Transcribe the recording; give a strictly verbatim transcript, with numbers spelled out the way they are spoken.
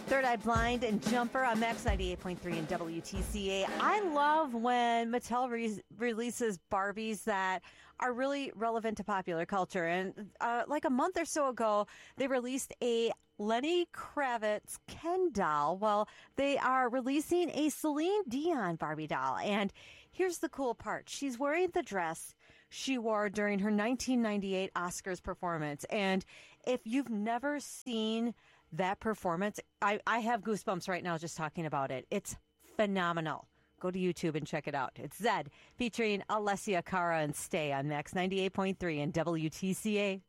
Third Eye Blind and Jumper on Max ninety-eight point three and W T C A. I love when Mattel re- releases Barbies that are really relevant to popular culture. And uh, like a month or so ago, they released a Lenny Kravitz Ken doll. Well, they are releasing a Celine Dion Barbie doll. And here's the cool part. She's wearing the dress she wore during her nineteen ninety-eight Oscars performance. And if you've never seen that performance, I, I have goosebumps right now just talking about it. It's phenomenal. Go to YouTube and check it out. It's Zed featuring Alessia Cara and Stay on Max ninety-eight point three and W T C A.